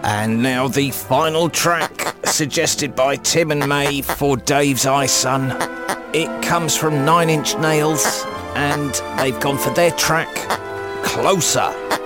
And now the final track, suggested by Tim and May for Dave's iSun. It comes from Nine Inch Nails, and they've gone for their track, Closer.